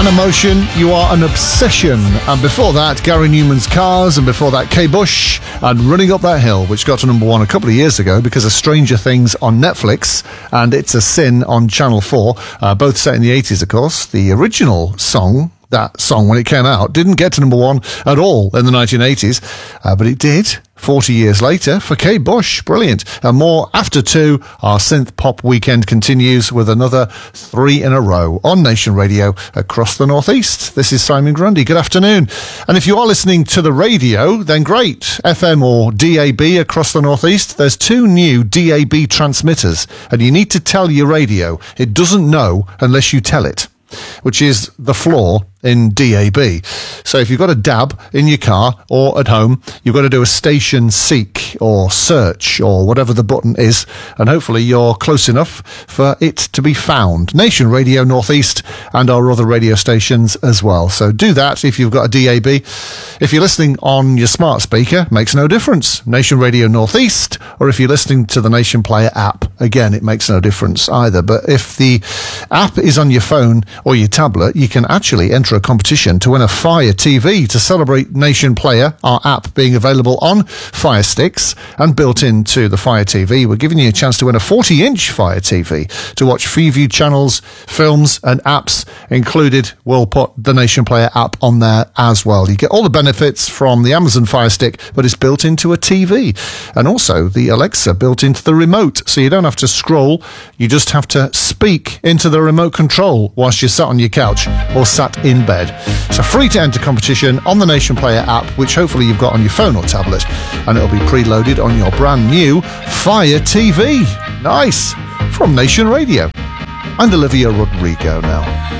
An Emotion, You Are an Obsession. And before that, Gary Newman's Cars, and before that, Kate Bush and Running Up That Hill, which got to number one a couple of years ago because of Stranger Things on Netflix and It's a Sin on Channel 4, both set in the 80s, of course. The original song, that song when it came out, didn't get to number one at all in the 1980s, but it did 40 years later for Kate Bush. Brilliant. And more after 2. Our synth pop weekend continues with another 3 in a row on Nation Radio across the Northeast. This is Simon Grundy. Good afternoon. And if you are listening to the radio, then great. FM or DAB across the Northeast, there's 2 new DAB transmitters, and you need to tell your radio. It doesn't know unless you tell it, which is the flaw in DAB. So if you've got a DAB in your car or at home, you've got to do a station seek or search or whatever the button is, and hopefully you're close enough for it to be found. Nation Radio Northeast and our other radio stations as well. So do that if you've got a DAB. If you're listening on your smart speaker, makes no difference. Nation Radio Northeast, or if you're listening to the Nation Player app, again, it makes no difference either. But if the app is on your phone or your tablet, you can actually enter a competition to win a Fire TV to celebrate Nation Player, our app being available on Fire Sticks and built into the Fire TV. We're giving you a chance to win a 40-inch Fire TV to watch Freeview channels, films and apps included. We'll put the Nation Player app on there as well. You get all the benefits from the Amazon Fire Stick, but it's built into a TV, and also the Alexa built into the remote, so you don't have to scroll, you just have to speak into the remote control whilst you're sat on your couch or sat in bed. So free to enter competition on the Nation Player app, which hopefully you've got on your phone or tablet, and it'll be preloaded on your brand new Fire TV. Nice! From Nation Radio. And Olivia Rodrigo now.